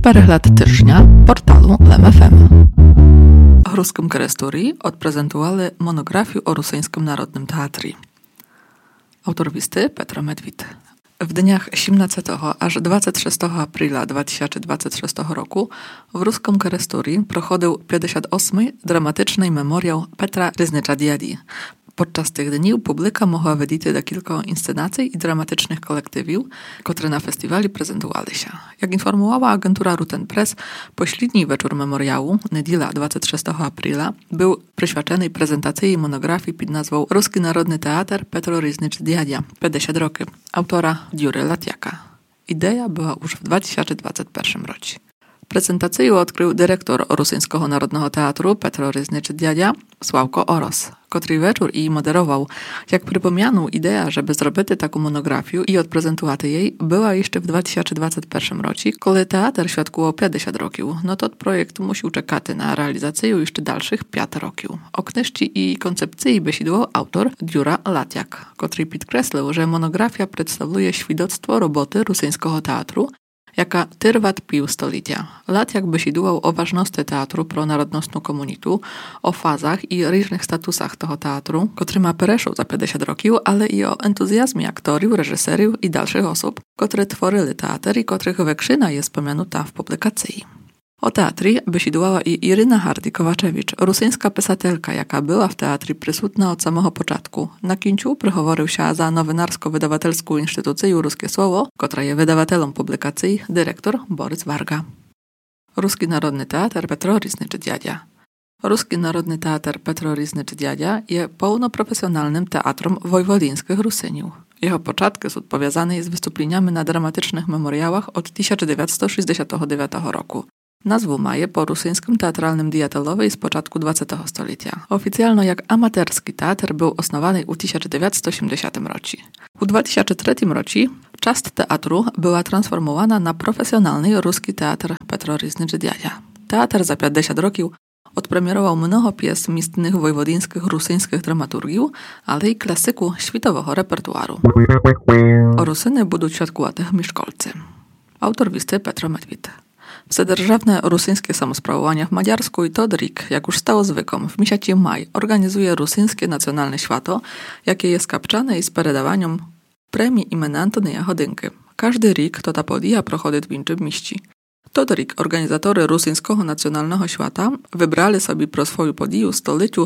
перегляд тижня порталу LMFM. Ruskim Keresturі odprezentowali monografię o rosyjskim narodnym teatrze. Autor listy Petro Medwid. W dniach 17 aż 26 aprila 2026 roku w Ruskim Keresturі prochodził 58. dramatyczny memoriał Petra Ryznycza-Djadi. Podczas tych dni publika mogła widzieć kilka inscenacji i dramatycznych kolektywiów, które na festiwali prezentowały się. Jak informowała agentura Ruten Press, pośredni wieczór memoriału, niedziela 26 aprila, był przyświadczony prezentacji monografii pod nazwą Ruski Narodny Teatr Petro Ryznycz-Djadia, 50 roki, autora Dziury Latiaka. Idea była już w 2021 roku. Prezentację odkrył dyrektor Rosyjskiego Narodnego Teatru Petro Ryznycz-Djadia, Sławko Oros, który wieczór i moderował. Jak przypomniano, idea, żeby zrobić taką monografię i odprezentować jej, była jeszcze w 2021 roku, kiedy teatr świadkował 50 roków. No to projekt musiał czekać na realizację jeszcze dalszych 5 roków. O knyżci i koncepcji besidło autor Dziura Latiak, który podkreślił, że monografia przedstawia świadectwo roboty rosyjskiego teatru, jaka trwa pół stulecia. Latiak besidłował o ważności teatru pro narodnostną komunitu, o fazach i różnych statusach tego teatru, który ma przeszł za 50 roków, ale i o entuzjazmie aktorów, reżyserów i dalszych osób, które tworzyły teatr i których wykrzyna jest wspomniana w publikacji. O teatrze besidłała i Iryna Hardy-Kowaczewicz, rosyjska pisatelka, jaka była w teatrze przysutna od samego początku. Na kińciu przychoworył się za nowynarsko-wydawatelską instytucję Ruskie Słowo, która jest wydawatelem publikacji, dyrektor Borys Warga. Ruski Narodny Teatr Petro Ryznycz-Djadia. Ruski Narodny Teatr Petro Ryznycz-Djadia jest pełnoprofesjonalnym teatrem wojwodyńskich Rusyniów. Jego początki są powiązane z wystąpieniami na dramatycznych memoriałach od 1969 roku. Nazwę ma je po rosyjskim teatralnym dietolowej z początku XX stulecia. Oficjalnie jak amatorski teatr był osnowany w 1980 roku. W 2003 roku część teatru była transformowana na profesjonalny ruski teatr Petro Ryznycz-Djadia. Teatr za 50 roków odpremierował mnoho pies mistnych wojwodyńskich rosyjskich dramaturgiów, ale i klasyku światowego repertuaru. Rusyny będą świadkować mieszkolcy. Autor listy Petro Medwid. Wsedержавne rosyjskie samosprawowanie w Maďarsku i Todrik, jak już stało zwykłym, w miesiącu maj organizuje rosyjskie nacjonalne święto, jakie jest kapczane i z peredawaniem premii imienia Antonia Chodynki. Każdy rok to ta podija prochodzi w innym mieście. Todrik organizatory rosyjskiego nacjonalnego święta wybrali sobie pro swoją podiju stoliciu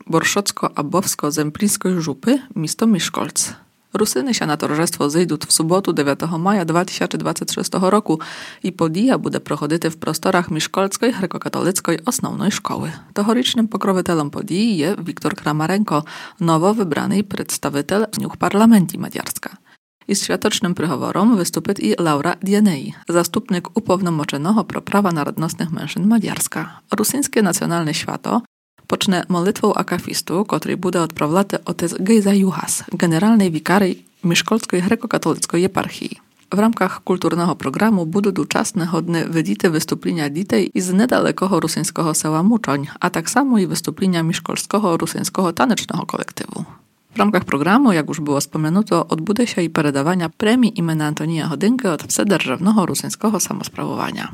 Borszocko-Abowsko-Zemplińskiej żupy miasto Miszkolc. Rusyny się na towarzystwo zejdą w sobotu 9 maja 2026 roku i podija będzie prochodzić w prostorach Miszkolskiej grekokatolickiej osnovnej szkoły. Tohorycznym pokrowitelem podii jest Wiktor Kramarenko, nowo wybrany przedstawiciel w parlamentu Maďarska. I z światocznym przychoworom wystąpi i Laura Dienei, zastupnik upełnomoczonego pro prawa narodnostnych mężczyzn Maďarska. Rosyjskie nacjonalne święto pocznie modlitwą akafistu, który będzie odprawiać otec Gejza Juhas, generalnej wikary Miszkolskiej grekokatolickiej eparchii. W ramach kulturnego programu będą czasne chodne wizyty wystąpienia dzieci z niedalekiego rosyjskiego sela Muczoń, a tak samo i wystąpienia miszkolskiego rosyjskiego tanecznego kolektywu. W ramach programu, jak już było wspomniano, odbędzie się i peredawania premii imienia Antonia Chodynki od wsedержавnego rosyjskiego samosprawowania.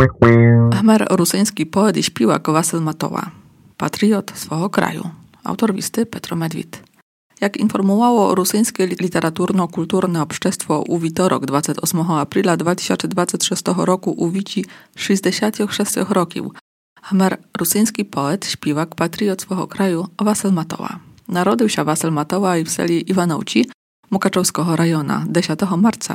Khmer rosyjski poet i śpiewak Wasyl Matowa, patriot swojego kraju. Autor listy Petro Medwid. Jak informowało rosyjskie literaturno-kulturne obszczestwo u witorok 28 aprila 2026 roku u wici 66 roków, Khmer rosyjski poet, śpiewak, patriot swojego kraju Wasyl Matowa. Narodził się Wasyl Matowa i w seli Iwanowci Mukaczowskiego rajona 10 marca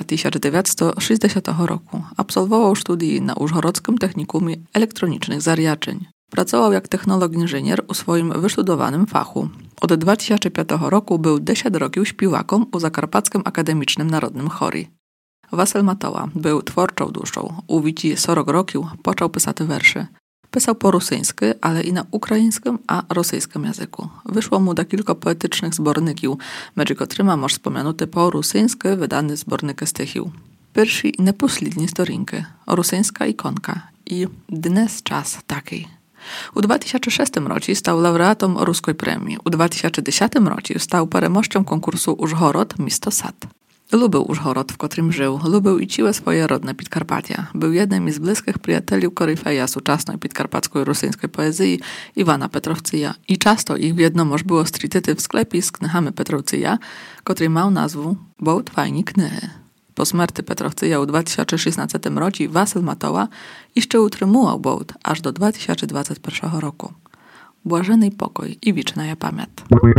1960 roku. Absolwował studia na Użhorodzkim Technikumie Elektronicznych Zariaczeń. Pracował jak technolog-inżynier u swoim wystudowanym fachu. Od 2005 roku był 10 roków śpiewakiem u Zakarpackim Akademicznym Narodnym Chori. Wasyl Matowa był twórczą duszą. U wici 40 roków począł pisać werszy. Pisał po rosyjsku, ale i na ukraińskim a rosyjskim języku. Wyszło mu kilka poetycznych zborników, między którymi może wspomniany po rosyjsku wydany zbornik stychiów. Pierwszy i nieposledni storinki, rosyjska ikonka i dnes czas taki. U 2006 roku stał laureatem ruskiej premii. U 2010 roku stał peremością konkursu Użhorod Misto Sad. Lubił Užhorod, w którym żył, lubił i ciłe swoje rodne Podkarpatia. Był jednym z bliskich przyjaciół koryfeja współczesnej podkarpackiej rosyjskiej poezji Iwana Petrowcyja i często ich w jednomoż było strityty w sklepie z knychami Petrowcyja, który miał nazwę Bołt fajni knyhy. Po śmierci Petrowcyja w 2016 roku Wasyl Matoła jeszcze utrzymał Bołt aż do 2021 roku. Błażenej pokój i wieczna pamięć.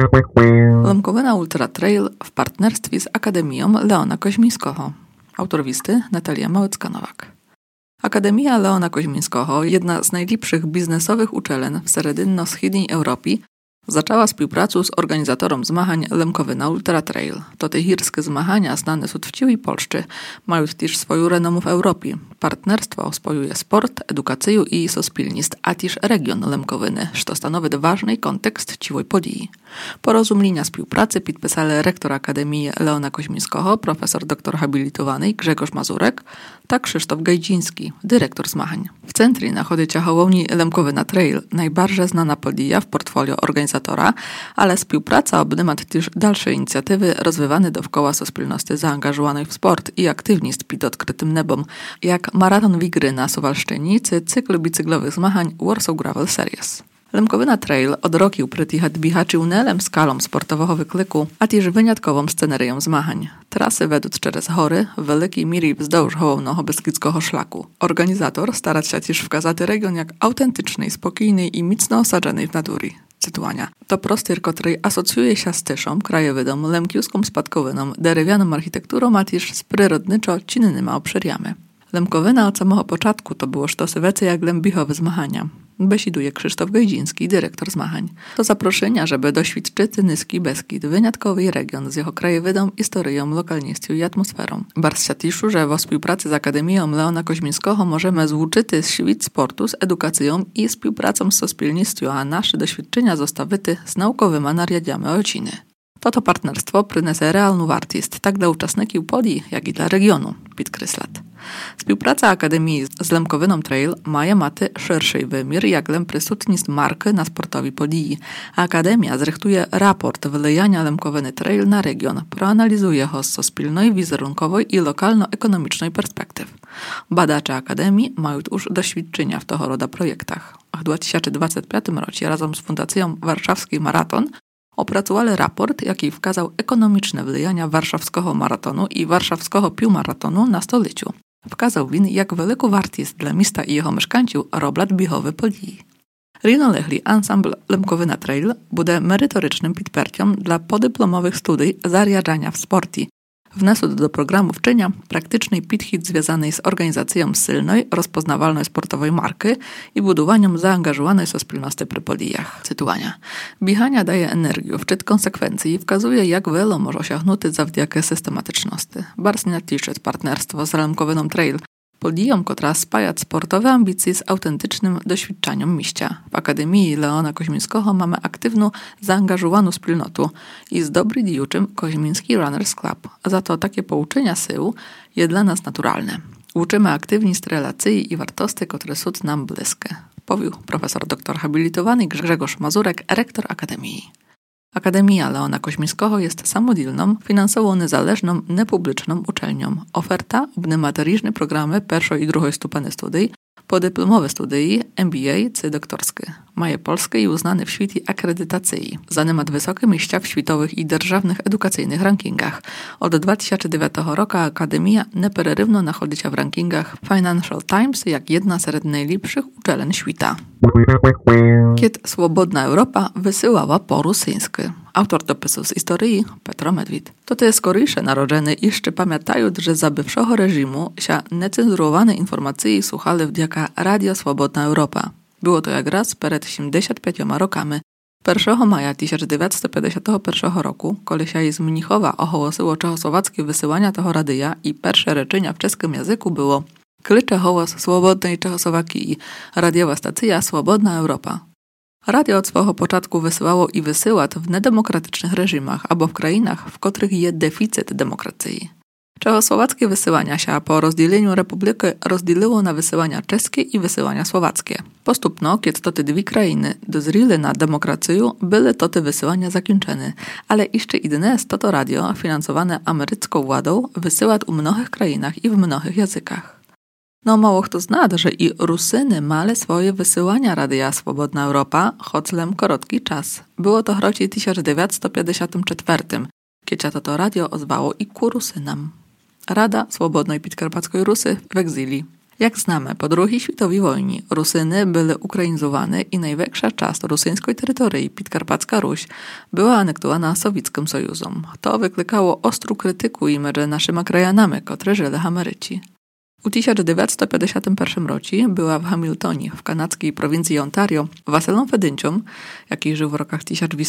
Lękowina Ultra Trail w partnerstwie z Akademią Leona Koźmińskiego. Autor listy Natalia Małecka-Nowak. Akademia Leona Koźmińskiego, jedna z najlepszych biznesowych uczelni w średnio-wschodniej Europie, zaczęła współpracę z organizatorem zmachań Lękowina Ultra Trail. To te górskie zmachania znane są w całej Polsce, mają też swoją renomę w Europie. Partnerstwo spojuje sport, edukację i sospilnost, a też region Lękowiny, co stanowi ważny kontekst ciłej podii. Porozumienia współpracy podpisali rektor Akademii Leona Koźmińskiego, profesor doktor habilitowany Grzegorz Mazurek, tak Krzysztof Gajdziński, dyrektor zmachań. W centrum nachodzi Hołowni Lękowina Trail, najbardziej znana podia w portfolio organizatora, ale współpraca obejmuje też dalsze inicjatywy rozwijane dookoła sospilności zaangażowanej w sport i aktywność pod odkrytym nebom, jak maraton Wigry na Suwalszczyni czy cykl bicyklowych zmachań Warsaw Gravel Series. Lękowina Trail od roku przytychać bihaczy unelem skalą sportowego wykliku, a też wyjątkową scenerią zmachań. Trasy według przez hory w wielkiej mierze wzdłuż Hołowno-Beskidzkiego szlaku. Organizator stara się też wskazać region jak autentyczny, spokojny i mocno osadzony w natury. Cytowania. To prostor, który asocjuje się z tyszą, krajowydom, lemkiuską spadkowiną, derewianą architekturą, a też z przyrodniczo-cinnymi obszariami. Lękowina od samego początku to było sztosy więcej jak lębichowe zmachania. Besiduje Krzysztof Gajdziński, dyrektor zmachań. To zaproszenia, żeby doświadczyć Nyski Beskid, wyjątkowy region z jego krajowydom, historią, lokalnością i atmosferą. Bardzo się cieszę, że we współpracy z Akademią Leona Koźmińskiego możemy złączyć świat sportu z edukacją i współpracą z sospilnością, a nasze doświadczenia zostawić z naukowymi narzędziami ociny. To partnerstwo przyniesie realną wartość tak dla uczestników podii, jak i dla regionu, podkreśla. Współpraca Akademii z Lękowiną Trail ma maty szerszy wymiar, jak przysutność marki na sportowi podii. Akademia zrychtuje raport wylejania Lękowiny Trail na region, proanalizuje go z sospilnej, wizerunkowej i lokalno-ekonomicznej perspektyw. Badacze Akademii mają już doświadczenia w tego rodzaju projektach. W 2025 roku razem z Fundacją Warszawski Maraton opracowali raport, jaki wskazał ekonomiczne wylejania warszawskiego maratonu i warszawskiego półmaratonu na stoleciu. Wskazał win, jak wielką wartość dla miasta i jego mieszkańców roblat biegowe podii. Równolegle ensemble Lękowina Trail będzie merytorycznym podparciem dla podyplomowych studiów zariadzania w sporcie. Wniosł do programu wczenia praktycznej podchód związanej z organizacją silnej, rozpoznawalnej sportowej marki i budowaniem zaangażowanej sospilności przy podijach. Cytowania. Bieganie daje energię, wczyt konsekwencji i wskazuje, jak wiele może osiągnąć zawdzięki systematyczności. Bardzo natchnęło partnerstwo z Lękowiną Trail, podijom, która spaja sportowe ambicje z autentycznym doświadczeniem mieścia. W Akademii Leona Koźmińskiego mamy aktywną, zaangażowaną wspólnotę i z dobry dziuczym Koźmiński Runners Club. Za to takie pouczenia sył jest dla nas naturalne. Uczymy aktywność relacji i wartości, które są nam bliskie. Powił profesor doktor habilitowany Grzegorz Mazurek, rektor Akademii. Akademia Leona Koźmińskiego jest samodzielną, finansowo niezależną, niepubliczną uczelnią. Oferta obejmuje różne programy pierwszej i drugiej stopni studiów, podyplomowe studia, MBA czy doktorskie. Maje polskie i uznane w świecie akredytacji. Zajmuje wysokie miejsca w światowych i державnych edukacyjnych rankingach. Od 2009 roku Akademia nieprerywno nachodzi się w rankingach Financial Times jak jedna z najlepszych uczelni świata. Kiedy Swobodna Europa wysyłała po rosyjsku. Autor dopisów z historii Petro Medwid. To jest skorejsze narodziny i jeszcze pamiętają, że za bywszego reżimu się niecenzurowane informacje słuchali wdzięka Radio Swobodna Europa. Było to jak raz przed 75 rokami. 1 maja 1951 roku kolesiaj z Mnichowa ogłosiło czechosłowackie wysyłania tego radia i pierwsze reczenia w czeskim języku było Klicze hołos swobodnej Czechosłowakii, radiowa stacja Swobodna Europa. Radio od swojego początku wysyłało i wysyła w niedemokratycznych reżimach albo w krajach, w których jest deficyt demokracji. Czechosłowackie wysyłania się po rozdzieleniu republiki rozdzieliło na wysyłania czeskie i wysyłania słowackie. Postupno, kiedy to te dwie krainy dozrili na demokrację, były to te wysyłania zakończone, ale jeszcze i dnes to radio, finansowane amerycką władą, wysyła u mnogich krajinach i w mnogich językach. No mało kto zna, że i Rusyny mali swoje wysyłania Radia Swobodna Europa, choć lem krótki czas. Było to w roku 1954, kiedy to radio ozwało i ku Rusynom. Rada Swobodnej Podkarpackiej Rusy w egzilii. Jak znamy, po II światowej wojnie Rusyny były ukrainizowane i największa część rosyjskiej terytorii, Podkarpacka Ruś, była anektowana Sowieckim Sojuzem. To wyklikało ostrą krytykę między naszymi krajami, które żyli w Ameryce. W 1951 roku była w Hamiltonie, w kanadzkiej prowincji Ontario, Wasilem Fedynciom, jaki żył w rokach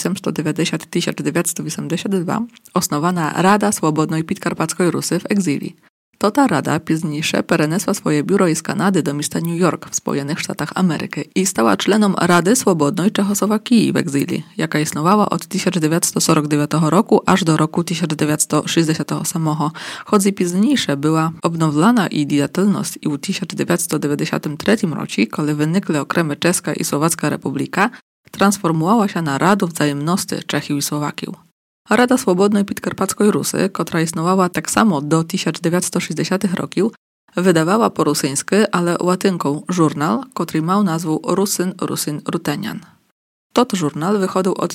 1890-1982, osnowana Rada Swobodnej Podkarpackiej Rusy w egzilii. To ta rada późniejsze przenesła swoje biuro z Kanady do miasta New York w Spojenych Stanach Ameryki i stała członem Rady Swobodnej Czechosłowakii w egzilii, jaka istniała od 1949 roku aż do roku 1968, choć późniejsze była obnowiona jej działalność i w 1993 roku, kiedy wynikły okremy Czeska i Słowacka Republika, transformowała się na Radę Wzajemności Czechii i Słowakii. Rada Swobodnej Podkarpackiej Rusy, która istniała tak samo do 1960 roków, wydawała po rosyjsku, ale łatynką żurnal, który miał nazwę Rusyn Rutenian. Tot żurnal wychodził od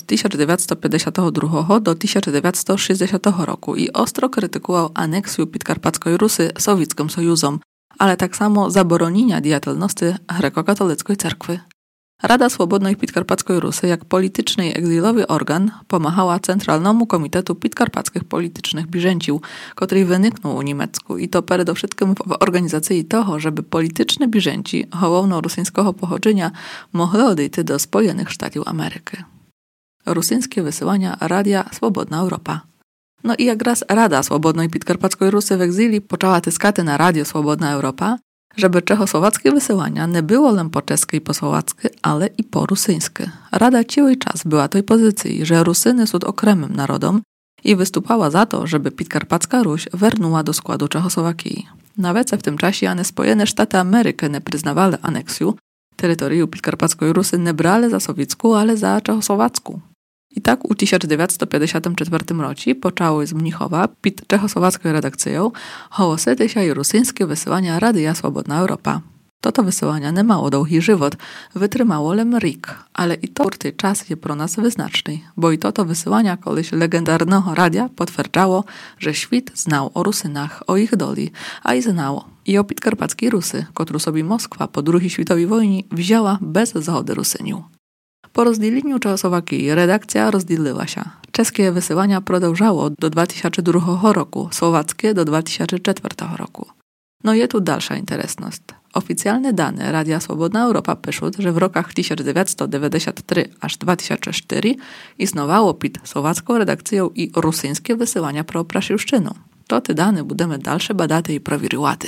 1952 do 1960 roku i ostro krytykował aneksję Podkarpackiej Rusy Sowieckim Sojuzem, ale tak samo zabronienia działalności grekokatolickiej cerkwy. Rada Swobodnej Podkarpackiej Rusy, jak polityczny i egzilowy organ, pomagała Centralnemu Komitetu Podkarpackich Politycznych Bieżęcił, który wyniknął u niemiecku i to przede wszystkim w organizacji toho, żeby polityczne bieżęci hołowno-rosyjskiego pochodzenia mogli odejść do Spojenych Stanów Ameryki. Rosyjskie wysyłania Radia Swobodna Europa. No i jak raz Rada Swobodnej Podkarpackiej Rusy w egzilii poczęła tyskaty na Radio Swobodna Europa, żeby czechosłowackie wysyłania nie było len po czeskie i po słowackie, ale i po rosyjskie. Rada cały czas była tej pozycji, że Rusyny są okremnym narodem i wystupała za to, żeby Podkarpacka Ruś wernęła do składu Czechosłowakii. Nawet w tym czasie Spojone Sztaty Ameryki nie przyznawały aneksju, terytorium Podkarpackiej Rusy nie brali za sowiecką, ale za czechosłowacką. I tak w 1954 roku poczęły z Mnichowa pod czechosłowacką redakcją hołosety się i rosyjskie wysyłania Radia Swobodna Europa. To wysyłania nie mało długi żywot, wytrzymało lem rik, ale i to ten czas jest pro nas wyznaczny, bo i to wysyłania koleś legendarnego radia potwierdzało, że świat znał o Rusynach, o ich doli, a i znał i o podkarpackiej Rusy, którą sobie Moskwa po II światowej wojnie wzięła bez zgody Rusyniów. Po rozdzieleniu Czechosłowakii redakcja rozdzieliła się. Czeskie wysyłania продовжało do 2002 roku, słowackie do 2004 roku. No jest tu dalsza interesność. Oficjalne dane Radia Swobodna Europa piszą, że w rokach 1993 aż 2004 istniało pod słowacką redakcją i rosyjskie wysyłania pro Prasiuszczynu. To te dane będziemy dalsze badać i prowiriłaty.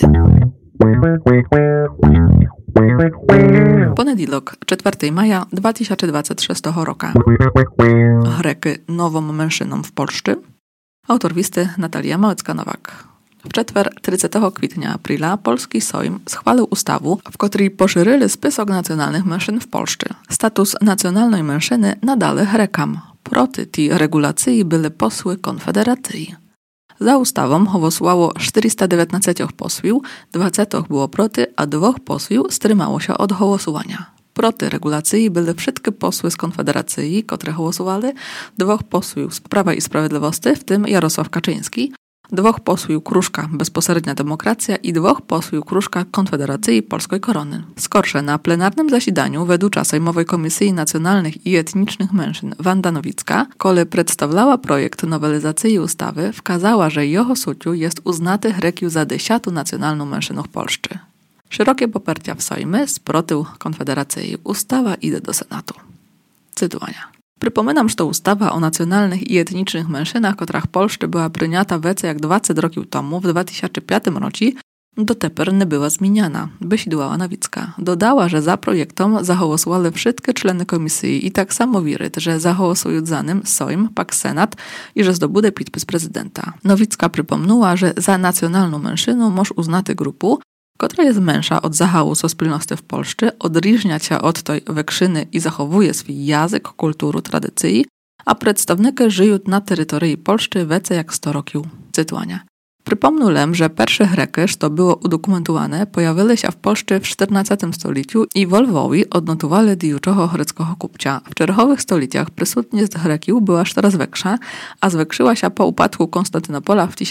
Poniedziałek, 4 maja 2026 roku. Greki nową mężczyzną w Polsce. Autor listy Natalia Małecka-Nowak. W czwartek 30 kwietnia aprila polski Sejm schwalił ustawę, w której poszerzyli spisek nacjonalnych mężczyzn w Polsce. Status nacjonalnej mężczyzny nadal Grekom. Proti tej regulacji byli posły Konfederacji. Za ustawą głosowało 419 posłów, 20 było proti, a 2 posłów wstrzymało się od głosowania. Proti regulacji byli wszystkie posły z Konfederacji, które głosowali, 2 posłów z Prawa i Sprawiedliwości, w tym Jarosław Kaczyński, 2 posłów Kruszka Bezpośrednia Demokracja i 2 posłów Kruszka Konfederacji Polskiej Korony. Skorsze na plenarnym zasiedaniu według Sejmowej Komisji Nacjonalnych i Etnicznych Mężczyzn Wanda Nowicka, kole przedstawiała projekt nowelizacji ustawy, wskazała, że jego suciu jest uznaty Grekiu za 10. nacjonalną mężczyznę w Polsce. Szerokie poparcia w Sejmie sprotył Konfederacji. Ustawa idzie do Senatu. Cytowania. Przypominam, że to ustawa o nacjonalnych i etnicznych mężczyznach, która w Polsce była przyjęta więcej jak 20 roków temu, w 2005 roku, Дотепер не była zmieniana, besidłała Nowicka. Dodała, że za projektom zagołosowali wszystkie człony komisji i tak samo wierzy, że zagołosują za nim Sejm, pak Senat i że zdobude podpis prezydenta. Nowicka przypomniała, że za nacjonalną mężczyznę może uznać grupę, która jest męża od zachału spólności w Polsce, odróżnia się od tej wekrzyny i zachowuje swój język, kulturę, tradycje, a przedstawnicy żyją na terytorii Polski więcej jak 100 roków. Cytowania. Przypomnę, że pierwsze Greki, co było udokumentowane, pojawili się w Polsce w XIV stuleciu i w Lwowie odnotowali diuczego greckiego kupcia. W czerwonych stuleciach prysutność Greków była coraz większa, a zwiększyła się po upadku Konstantynopola w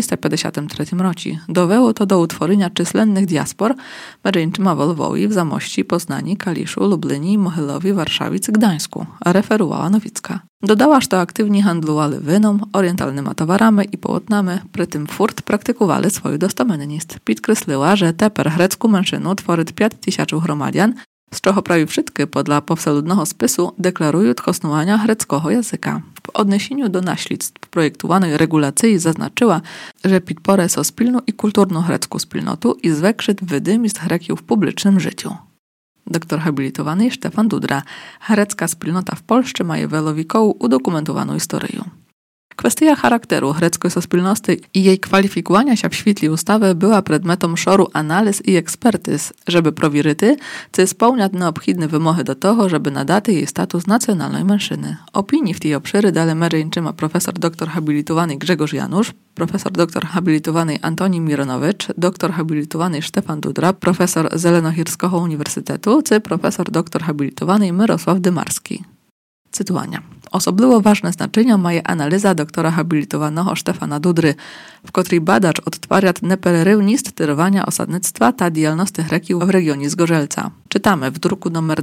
1453 roku. Dowiało to do utworzenia czyslennych diaspor, między w Lwowie, w Zamości, Poznaniu, Kaliszu, Lublinie, Mochylowie, Warszawie czy Gdańsku, referowała Nowicka. Dodała, że aktywni handlowali winem, orientalnymi towarami i połotnami, przy tym furt praktykowali swoją dostamenność. Podkreśliła, że teper grecką mężczyznę tworzy 5000 gromadian, z czego prawie wszystkie podla powseludnego spisu deklarują kosnowania greckiego języka. W odniesieniu do naśledztw projektowanej regulacji zaznaczyła, że podporę so spilną i kulturną grecką wspólnotę i zwiększyć wydymizm Greków w publicznym życiu. Doktor habilitowany Stefan Dudra. Grecka wspólnota w Polsce ma wielowiekowo udokumentowaną historię. Kwestia charakteru greckiej wspólnoty i jej kwalifikowania się w świetle ustawy była przedmiotem szeregu analiz i ekspertyz, żeby prowieryty, czy spełniać neobchidne wymogi do tego, żeby nadać jej status nacjonalnej mężczyzny. Opinii w tej obszary dali m.in. profesor doktor habilitowany Grzegorz Janusz, profesor doktor habilitowany Antoni Mironowicz, doktor habilitowany Stefan Dudra, profesor Zelenochirskiego Uniwersytetu, czy profesor doktor habilitowany Mirosław Dymarski. Cytowania. Osobliwie ważne znaczenie ma analiza doktora habilitowanego Stefana Dudry, w której badacz odtwarza nepererywność trwania osadnictwa ta działalności Greków w regionie Zgorzelca. Czytamy w druku nr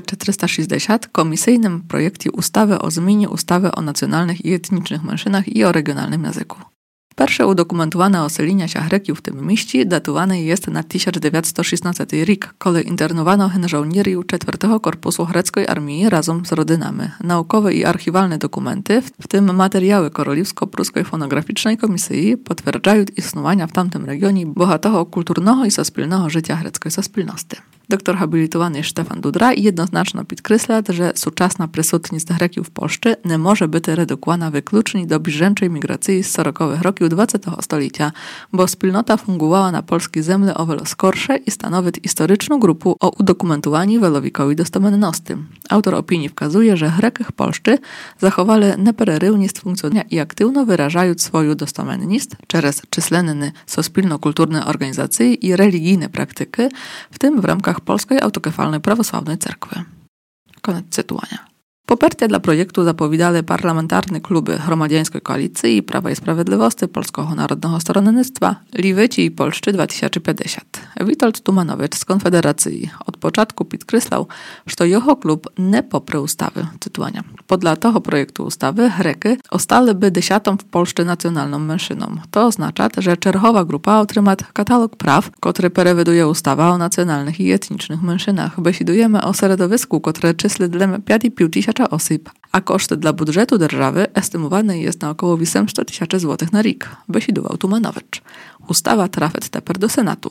2360 komisyjnym projekcie ustawy o zmianie ustawy o nacjonalnych i etnicznych mężczyznach i o regionalnym języku. Pierwsze udokumentowane oselenia się Greków w tym mieście datowane jest na 1916 rok, kiedy internowano żołnierzy 4 Korpusu Greckiej Armii razem z rodzinami. Naukowe i archiwalne dokumenty, w tym materiały Koroliwsko-Pruskiej Fonograficznej Komisji, potwierdzają istnienie w tamtym regionie bogatego kulturnego i sospólnego życia greckiej sospólności. Doktor habilitowany Stefan Dudra jednoznacznie podkreśla, że współczesna prysutność Greków w Polsce nie może być redukowana wyklucznie do bieżącej migracji z 40 roków XX stulecia, bo wspólnota fungowała na polskiej ziemi o wiele skorsze i stanowi historyczną grupę o udokumentowaniu wielowiekowej dostamenności. Autor opinii wskazuje, że Greki w Polsce zachowali nepererywność funkcjonowania i aktywno wyrażają swoją dostamenność przez czyslenny sospólno-kulturne organizacje i religijne praktyki, w tym w ramach Polskiej Autokefalnej Prawosławnej Cerkwy. Koniec cytowania. Poparcie dla projektu zapowiadali parlamentarne kluby Gromadziańskiej Koalicji i Prawa i Sprawiedliwości, Polskiego Narodnego Stronnictwa, Liwyci i Polscy 2050. Witold Tumanowicz z Konfederacji od początku podkreślał, że jego klub nie poprze ustawy. Cytowania. Podla tego projektu ustawy Greki ostaliby 10. w Polsce nacjonalną mężczyzną. To oznacza, że czerwowa grupa otrzyma katalog praw, który przewiduje ustawa o nacjonalnych i etnicznych mężczyznach. Besidujemy o środowisku, które czysli dla 5,5 osób, a koszty dla budżetu держawy estymowany jest na około 800 000 zł na rok, besidował Tumanowicz. Ustawa trafi teper do Senatu.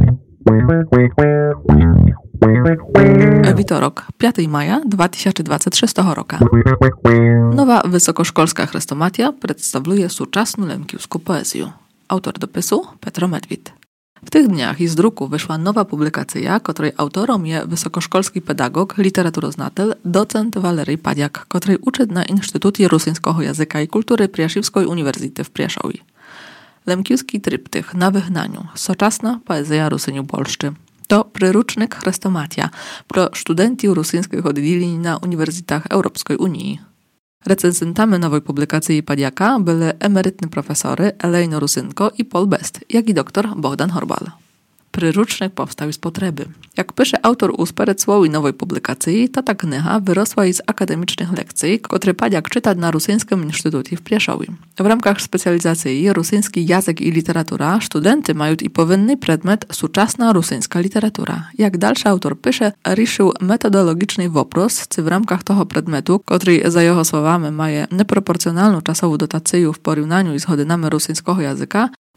Witorok, 5 maja 2026 roku. Nowa wysokoszkolska chrestomatia przedstawia współczesną lemkiewską poezję. Autor dopisu Petro Medwid. W tych dniach i z druku wyszła nowa publikacja, której autorem jest wysokoszkolski pedagog, literaturoznatel, docent Walery Padiak, który uczy na Instytucie Rosyjskiego Języka i Kultury Priaszewskiej Uniwersytety w Prieszowie. Lemkiewski tryptych na wygnaniu. Soczasna poezja Rusyniu Polszczy. To przyrucznik chrestomatia pro studentów rosyjskich oddzieleń na Uniwersytetach Europejskiej Unii. Recenzentami nowej publikacji Padiaka byli emerytni profesory Elejno Rusynko i Paul Best, jak i dr Bogdan Horbal. Przyrucznik powstał z potrzeby. Jak pisze autor u słowami nowej publikacji, ta kniha wyrosła z akademicznych lekcji, które Padiak czyta na Rosyjskim Instytucie w Prieszowie. W ramach specjalizacji rosyjski język i literatura studenty mają i powinny przedmiot współczesna rosyjska literatura. Jak dalszy autor pisze, ruszył metodologiczny wopros, czy w ramach tego przedmiotu, który za jego słowami ma nieproporcjonalną czasową dotację w porównaniu z godzinami rosyjskiego języka,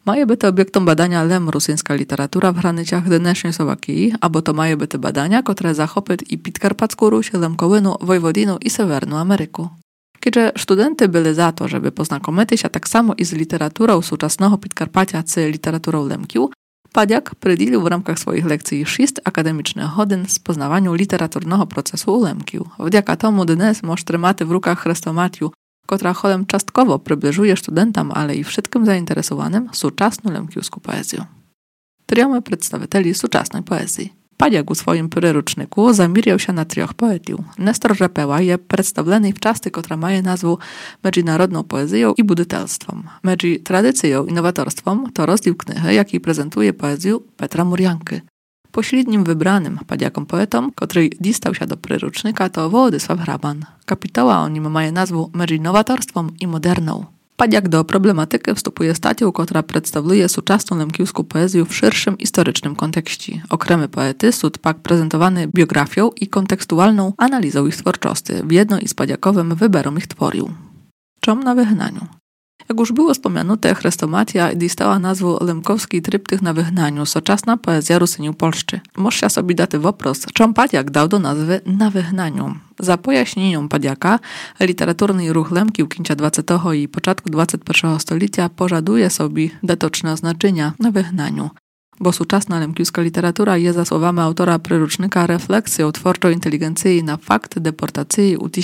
Mає бути об'єктом badania lem rusyńska literatura w hranicach dnešnej Słowakii, або to mає бути badania, które захопить і Підкарпатську Русь, Лемковину, Войводину і Северну Америку. Kiedy studenty byli za to, żeby poznakomić się tak samo i z literaturą współczesnego Podkarpacia czy literaturą Lemkiu, Padiak przydzielił w ramach swoich lekcji 6 akademicznych godzin z poznawaniu literaturnego procesu u Lemkiu. Wdzięka tomu dnes możecie mać w rukach chrestomatię, która cholem czastkowo przybliżuje studentom, ale i wszystkim zainteresowanym współczesną lemkiuską poezję. Triomy przedstawicieli współczesnej poezji. Padiak u swoim przyruczniku zamierzył się na 3 poetów. Nestor Rzepeła jest przedstawiony w czasty, która ma nazwę międzynarodną poezją i budytelstwem. Między tradycją i nowatorstwem to rozdział knihy, jaki prezentuje poezję Petra Murianki. Pośrednim wybranym Padiakom poetom, który dostał się do przyrucznika, to Wołodysław Hraban. Kapituła o nim ma nazwę między nowatorstwem i moderną. Padiak do problematyki wstępuje statią, która przedstawia współczesną lemkiuską poezję w szerszym historycznym kontekście. Okremy poety są pak prezentowane biografią i kontekstualną analizą ich twórczości w jedno i z Padiakowym wyborem ich tworił. Czom na wygnaniu. Jak już było wspomniane, chrestomatia dostała nazwę Lemkowski tryptych na wygnaniu, soczasna poezja Rusyniu Polszczy. Można sobie dać wopros, czym Padiak dał do nazwy na wygnaniu. Za pojaśnieniem Padiaka, literaturny ruch Lemki w końcu XX i początku XXI stulecia pożaduje sobie datoczne oznaczenia na wygnaniu. Bo współczesna lemkiuska literatura jest za słowami autora przyrucznika refleksją twórczą inteligencji na fakt deportacji u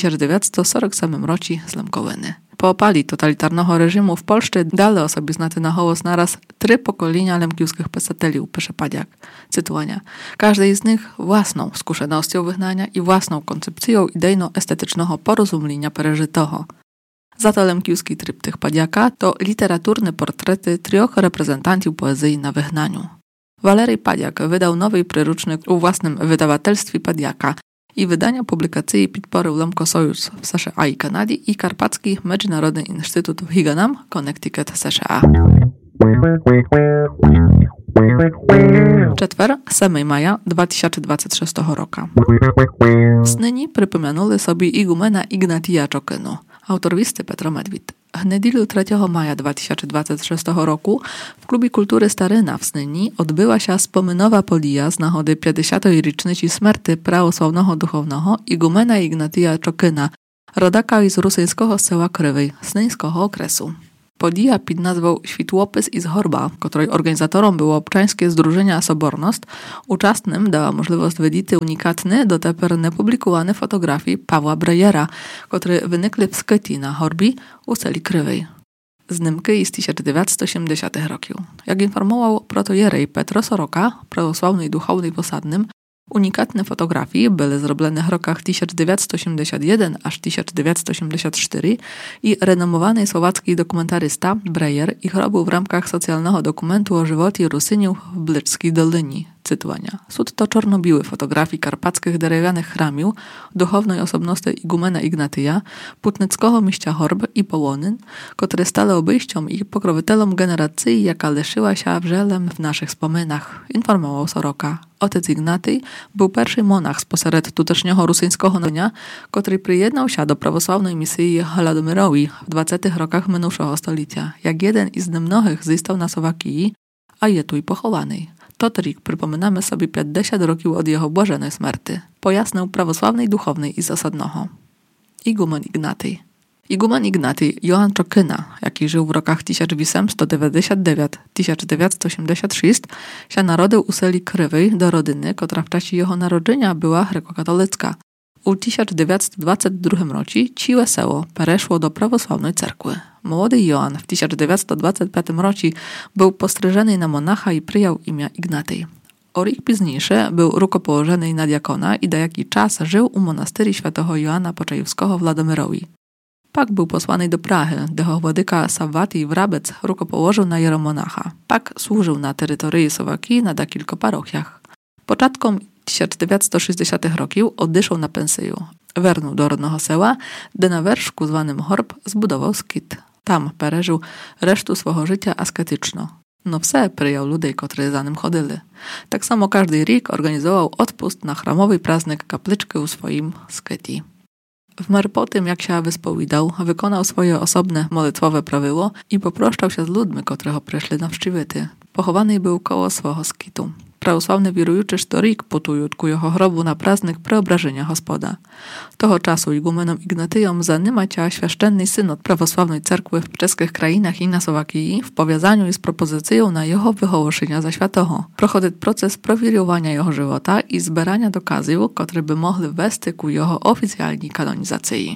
1947 roku z Lemkowiny. Po opali totalitarnego reżimu w Polsce dali o sobie znate na hołos naraz 3 pokolenia lemkiuskich pisateli, pisze Padiak. Cytuwania. Każdy z nich własną skutecznością wygnania i własną koncepcją idejno-estetycznego porozumienia przeżytego. Za to lemkiuski tryptych Padiaka to literaturne portrety 3 reprezentantów poezji na wygnaniu. Walery Padiak wydał nowy przyrucznik u własnym wydawatelstwie Padiaka i wydania publikacji podporu Lemko-Sojusz w США i Kanadzie i Karpacki Międzynarodny Instytut w Higanam, Connecticut, США. 7 maja 2026 roku. Snyni przypomenuli sobie igumena Ignatija Czokynu. Autor listy Petro Medwid. W niedzielę 3 maja 2026 roku w Klubie Kultury Staryna w Snyni odbyła się wspominowa podija z nagody 50. rocznicy śmierci prawosławnego duchownego igumena Ignatija Czokyna, rodaka z rusyńskiego sela Krywej, snyńskiego okresu. Podija pod nazwą Światłopis iz Horba, której organizatorom było obczańskie Zdrużenia Sobornost, uczestnym dała możliwość widyty unikatne, doteper niepublikowane fotografii Pawła Brejera, które wynikły w Skytii na Horbi u celi Krywej. Znimki z 1980 roku. Jak informował protojerej Petro Soroka, prawosławnej duchownej posadnym, unikatne fotografie były zrobione w rokach 1981 aż 1984 i renomowany słowacki dokumentarysta Breyer ich robił w ramach socjalnego dokumentu o żywocie Rusyniów w Blickiej Dolinie. Cytowania. Sud to czarno-białe fotografii karpackich drewnianych chramił, duchownej osobności igumena Ignatyja, putnickiego mieścia Horb i Połonyn, które stale obejściom i pokrowitelom generacji, jaka leszyła się wrzelem w naszych wspominach, informował Soroka. Ojciec Ignatyj był pierwszy monach spośród tutecznego rusyńskiego narodzenia, który przyjednał się do prawosławnej misji Holodomyrowi w 20 rokach minionego stulecia. Jak jeden z niemnogich został na Słowakii, a je tu i pochowany. To trik przypominamy sobie 50 roków od jego błażenej śmierci. Pojasnął prawosławnej duchownej i zasadnoho. Igumen Ignatyj. Igumen Ignatyj Johann Czokyna, jaki żył w rokach 1899-1986, się narodził u celi Krywej do rodziny, która w czasie jego narodzenia była grekokatolicka. U 1922 roku ciłe seło przeszło do prawosławnej cerkwy. Młody Johann w 1925 roku był postryżony na monacha i przyjął imię Ignatyj. Rok późniejszy był rukopołożony na diakona i do jaki czas żył u monasterii świętego Joanna Poczajewskiego w Ladomyrowi. Pak był posłany do Prahy, gdzie władyka Sawwati Wrabec rukopołożył na jeromonacha. Pak służył na terytorii Słowakii na kilku parochiach. Początkom 1960 roków odeszł na pensję. Wernął do rodnego sela, gdzie na wierzchu zwanym Horb zbudował skit. Tam przeżył resztę swojego życia asketyczno. No wse przyjął ludzi, którzy za nim chodzili. Tak samo każdy rok organizował odpust na chramowy praznik kapliczkę u swoim skytii. W miarę po tym, jak się wyspowiadał, wykonał swoje osobne modlitwowe prawiło i poproszczał się z ludźmi, których przyszli na wczciwyty. Pochowany był koło swego skitu. Prawosławny wirujuczy sztorik putują ku jeho hrobu na praznych preobrażenia Gospoda. Toho czasu igumenom Ignatyjom zanymacia świeszczenny synod prawosławnej cerkwy w czeskich krainach i na Słowakii w powiązaniu z propozycją na jeho wyhołoszenia za światoho. Prochodzi proces prowiriowania jeho żywota i zbierania dokazów, które by mogli wести ku jeho oficjalnej kanonizacji.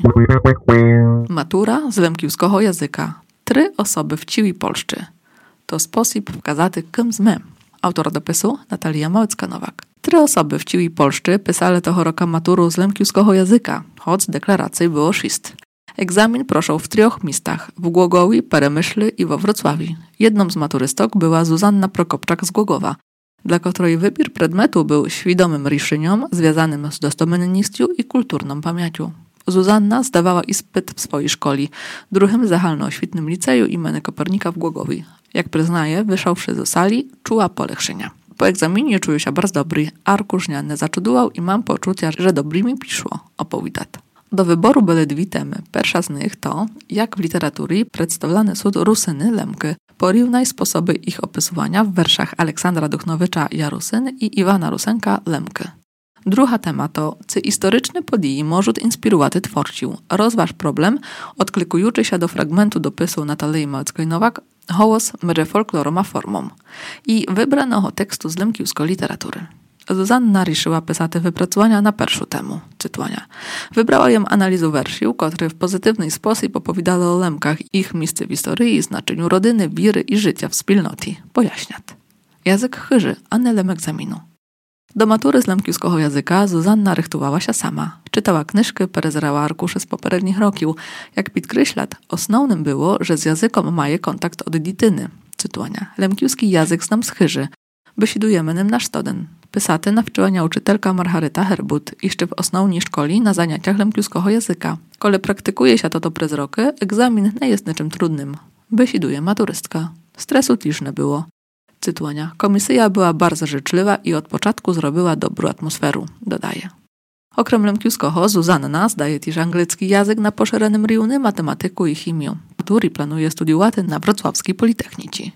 Matura z lemkiwskiego języka. 3 osoby w ciwi Polszczy. To sposób wskazaty kim sme. Autor dopisu Natalia Małecka-Nowak. 3 osoby w ciwi Polszczy pisali toho roka maturu z lemkiwskiego języka, choć deklaracji było 6. Egzamin proszą w 3 miejscach, w Głogowi, Peremyśli i we Wrocławiu. Jedną z maturystok była Zuzanna Prokopczak z Głogowa, dla której wybór predmetu był świadomym riszeniem związanym z dostomennictwem i kulturną pamięcią. Zuzanna zdawała ispyt w swojej szkoli, drugim zahalno-oświtnym liceju imienia Kopernika w Głogowi. Jak przyznaje, wyszłszy z sali, czuła polepszenia. Po egzaminie czuję się bardzo dobry, arkusz nie zaczudował i mam poczucie, że dobrze mi piszło, opowiada. Do wyboru były 2 temy. Pierwsza z nich to, jak w literaturze przedstawiane są Rusyny Lemki. Porównaj sposoby ich opisywania w werszach Aleksandra Duchnowicza Jarusyn i Iwana Rusenka Lemki. Druga tema to, czy historyczne podії можуть inspirować twórców. Rozważ problem, odklikujący się do fragmentu dopisu Natalii Małeckiej-Nowak Hołos mry folkloroma formą i wybranego tekstu z lemkiwskiej literatury. Zuzanna riszyła pisać wypracowania na pierwszą temu, czytania. Wybrała ją analizę wersiów, które w pozytywny sposób opowiadały o Lemkach, ich miejsce w historii, znaczeniu rodziny, wiry i życia w wspólnocie. Pojaśniat. Język chyży, a nie lem egzaminu. Do matury z lemkiwskiego języka Zuzanna rychtowała się sama. Czytała knyżki, perezerała arkusze z poprzednich roków. Jak podkreślat, osnownym było, że z językiem maje kontakt od dzityny. Cytuania. Lemkiwski język znam z chyży. Besidujemy nim na sztoden. Pysaty nawczyła nauczytelka Margaryta Herbut, jeszcze w osnovnej szkoli na zajęciach lemkiwskiego języka. Kole praktykuje się to przez roki, egzamin nie jest niczym trudnym. Besiduje maturystka. Stresu też nie było. Cytuania. Komisja była bardzo życzliwa i od początku zrobiła dobrą atmosferę, dodaje. Okrem lemkiwskiego Zuzanna zdaje też angielski język na poszerzonym rejonu, matematyku i chemię. Matury planuje studiować na Wrocławskiej Politechnice.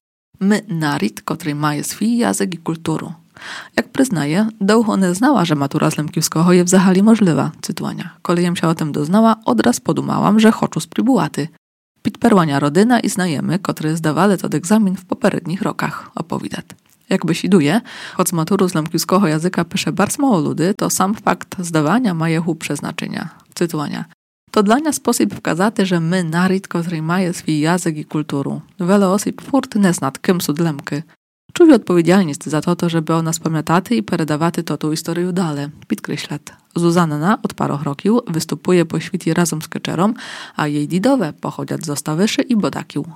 My naród, który ma swój język i kulturę. Jak przyznaje, długo nie znała, że matura z lemkiwskiego jest w zahali możliwa. Cytuania. Kolejem się o tym doznała, odraz podumałam, że chcę spróbować. Podperłania rodyna i znajemy, które zdawali ten egzamin w poprzednich rokach, opowiada. Jak besiduje, choć z maturu z lemkiwskiego języka pisze bardzo mało ludzi, to sam fakt zdawania ma jego przeznaczenia. Cytuania. To dla nas sposób wskazać, że my naród, który ma swój język i kulturę. Wiele osób furt nie zna, kim są Lemki. Czuję odpowiedzialność za to, żeby o nas pamiętać i peredawać tą historię dalej, podkreślat. Zuzanna od paru roków występuje po świecie razem z Keczerom, a jej dzidowe pochodzą z Ostawyszy i Bodakił.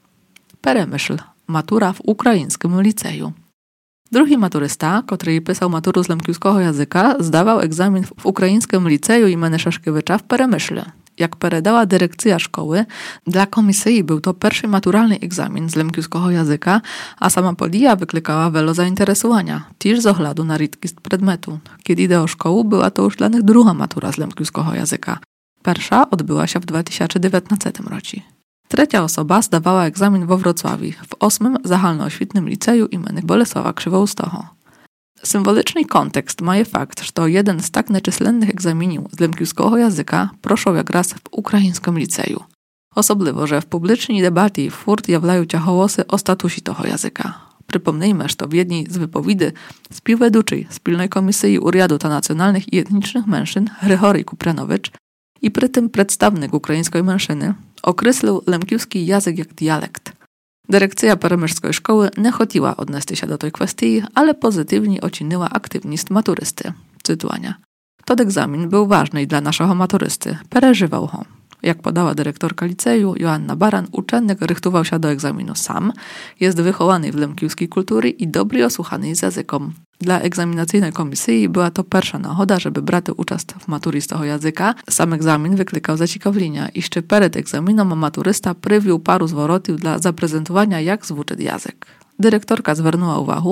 Peremyśl. Matura w ukraińskim liceju. Drugi maturysta, który pisał maturu z lemkiwskiego języka, zdawał egzamin w ukraińskim liceju imienia Szaszkiewicza w Peremyśle. Jak peredała dyrekcja szkoły, dla komisji był to pierwszy maturalny egzamin z lemkiwskiego języka, a sama podija wyklikała wiele zainteresowania, też z oglądu na rytkość predmetu. Kiedy do szkoły, była to już dla nich druga matura z lemkiwskiego języka. Pierwsza odbyła się w 2019 roku. Trzecia osoba zdawała egzamin we Wrocławiu, w 8. Zahalno-Oświtnym Liceju imienia Bolesława Krzywoustego. Symboliczny kontekst ma fakt, że to jeden z tak nieczyslennych egzaminów z lemkiwskiego języka proszą jak raz w ukraińskim liceju. Osobliwo, że w publicznej debacie furt jawlają się głosy o statusie tego języka. Przypomnijmy, że to w jednej z wypowiedzi współwieduczej Wspólnej Komisji Uriadu ta Nacjonalnych i Etnicznych Mężczyzn Hryhoryj Kupranowicz i przy tym przedstawnik ukraińskiej mężczyzny określił lemkiwski język jak dialekt. Dyrekcja peremyszskiej szkoły nie chciała odnieść się do tej kwestii, ale pozytywnie oceniła aktywność maturysty. Cytuania. Ten egzamin był ważny dla naszego maturysty. Przeżywał go. Jak podała dyrektorka liceju Joanna Baran, uczennik rychtował się do egzaminu sam, jest wychowany w lemkiwskiej kultury i dobry osłuchany z językiem. Dla egzaminacyjnej komisji była to pierwsza nagoda, żeby brać udział w matury z tego języka. Sam egzamin wyklikał zaciekawienia. Jeszcze przed egzaminem maturysta przywiózł paru zwrotów dla zaprezentowania, jak zwuczy język. Dyrektorka zwróciła uwagę,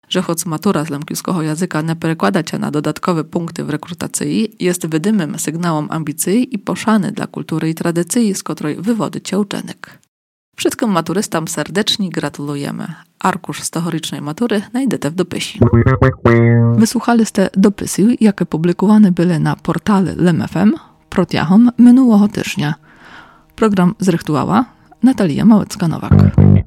że choć matura z lemkівського języka nie przekłada cię na dodatkowe punkty w rekrutacji, jest wydymym sygnałem ambicji i poszany dla kultury i tradycji, z której wywody cię uczennik. Wszystkim maturystom serdecznie gratulujemy. Arkusz stohorycznej matury znajdziecie w dopisie. Wysłuchaliście dopisy, jakie publikowane były na portale LMFM протягом минулого тижня. Program zrychtuała Natalia Małecka-Nowak.